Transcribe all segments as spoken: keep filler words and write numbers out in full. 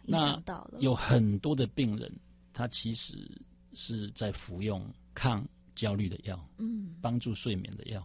影响到了。 有很多的病人，他其实是在服用抗焦虑的药，嗯，帮助睡眠的药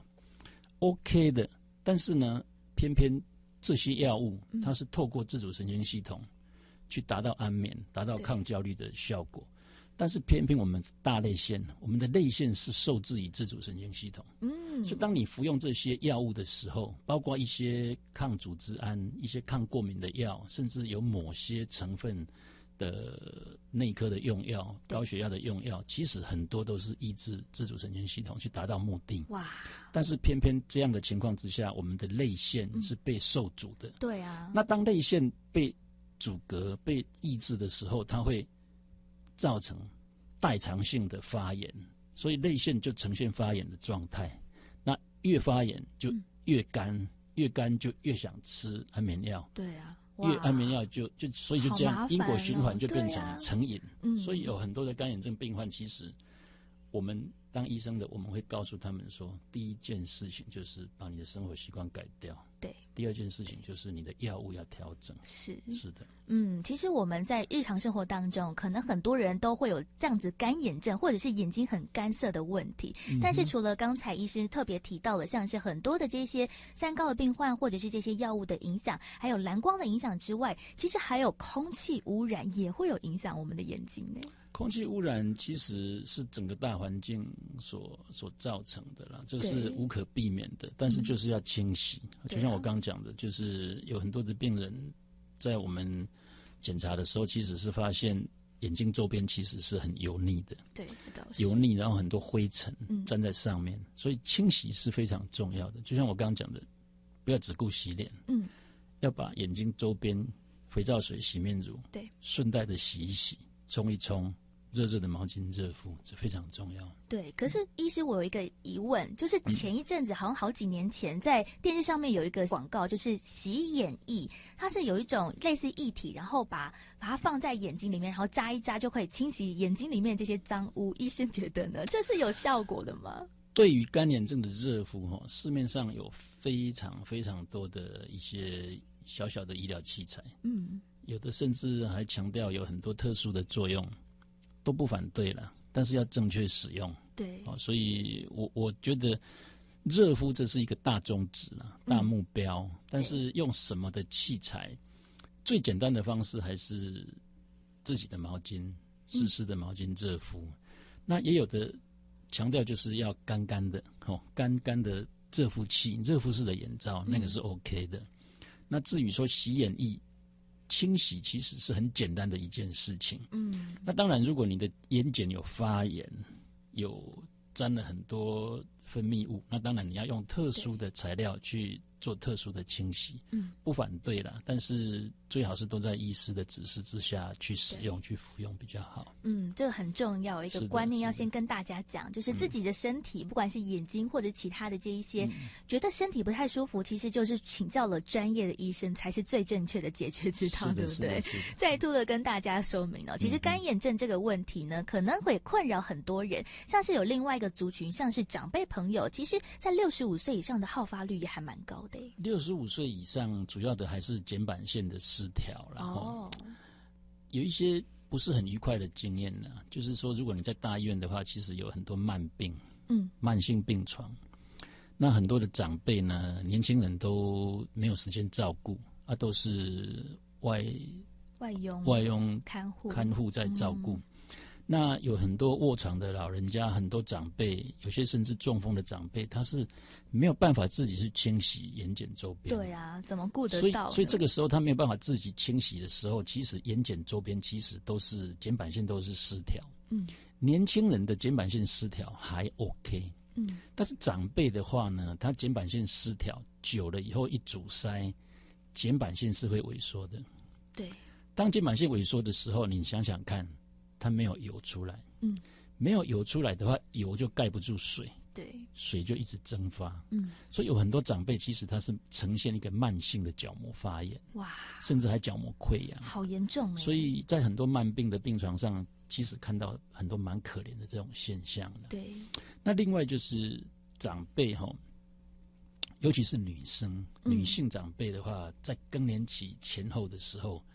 ，OK 的。但是呢，偏偏这些药物它是透过自主神经系统去达到安眠、达到抗焦虑的效果。但是偏偏我们大泪腺，我们的泪腺是受制于自主神经系统，嗯，所以当你服用这些药物的时候，包括一些抗组织胺、一些抗过敏的药，甚至有某些成分的内科的用药、高血压的用药，其实很多都是抑制自主神经系统去达到目的。哇！但是偏偏这样的情况之下，我们的泪腺是被受阻的。嗯、 对啊。 那当泪腺被阻隔、被抑制的时候，它会造成代偿性的发炎，所以泪腺就呈现发炎的状态。那越发炎就越干，嗯、越干就越想吃安眠药。 对啊， 越安眠药就就所以就这样、哦、因果循环就变成成瘾。 嗯、 所以有很多的干眼症病患，其实我们当医生的，我们会告诉他们说，第一件事情就是把你的生活习惯改掉。 对。 第二件事情就是你的药物要调整。 是是的， 嗯，其实我们在日常生活当中，可能很多人都会有这样子干眼症，或者是眼睛很干涩的问题。嗯、但是除了刚才医师特别提到了，像是很多的这些三高的病患，或者是这些药物的影响，还有蓝光的影响之外，其实还有空气污染也会有影响我们的眼睛呢。 空气污染其实是整个大环境所所造成的啦，这是无可避免的，但是就是要清洗。嗯、就像我刚讲的，就是有很多的病人在我们检查的时候，其实是发现眼睛周边其实是很油腻的， 对， 油腻，然后很多灰尘粘在上面，嗯、所以清洗是非常重要的。就像我刚刚讲的，不要只顾洗脸，嗯，要把眼睛周边肥皂水、洗面乳，对，顺带的洗一洗，冲一冲。热热的毛巾热敷，这非常重要。 对，可是医师，我有一个疑问，就是前一阵子，好像好几年前，在电视上面有一个广告，就是洗眼液，它是有一种类似液体，然后把把它放在眼睛里面，然后扎一扎就可以清洗眼睛里面这些脏污。医生觉得呢，这是有效果的吗？ 对于干眼症的热敷，市面上有非常非常多的一些小小的医疗器材，嗯，有的甚至还强调有很多特殊的作用。都不反对了，但是要正确使用。 对， 哦，所以我我觉得热敷这是一个大宗旨啦，大目标。嗯、但是用什么的器材，最简单的方式还是自己的毛巾，湿湿的毛巾热敷。嗯、那也有的强调就是要干干的，哦，干干的热敷器、热敷式的眼罩，那个是 OK 的。嗯、那至于说洗眼液。清洗其实是很简单的一件事情，嗯，那当然，如果你的眼睑有发炎，有沾了很多分泌物，那当然你要用特殊的材料去做特殊的清洗，嗯，不反对啦，但是最好是都在医师的指示之下去使用、去服用比较好。 嗯，这个很重要一个观念，要先跟大家讲，就是自己的身体，嗯、不管是眼睛或者其他的这一些，嗯、觉得身体不太舒服，其实就是请教了专业的医生才是最正确的解决之道，对不对？再度的跟大家说明哦，其实干眼症这个问题呢，可能会困扰很多人，像是有另外一个族群，像是长辈朋友，其实在六十五岁以上的好发率也还蛮高的。 六十五岁以上，主要的还是睑板腺的失调，然后、哦、有一些不是很愉快的经验呢。就是说，如果你在大医院的话，其实有很多慢病，嗯，慢性病床。那很多的长辈呢，年轻人都没有时间照顾，啊，都是外外佣、 外佣看护、 看护在照顾。嗯，那有很多卧床的老人家，很多长辈，有些甚至中风的长辈，他是没有办法自己去清洗眼睑周边。 对啊，怎么顾得到？ 所以，所以这个时候他没有办法自己清洗的时候，其实眼睑周边其实都是睑板腺都是失调。嗯，年轻人的睑板腺失调还 OK。嗯，但是长辈的话呢，他睑板腺失调久了以后一阻塞，睑板腺是会萎缩的。 对， 当睑板腺萎缩的时候，你想想看。它没有油出来，嗯，没有油出来的话，油就盖不住水， 对， 水就一直蒸发，嗯，所以有很多长辈其实他是呈现一个慢性的角膜发炎，哇，甚至还角膜溃疡， 好严重哎！ 所以在很多慢病的病床上，其实看到很多蛮可怜的这种现象的。 对， 那另外就是长辈哈，尤其是女生、女性长辈的话，在更年期前后的时候。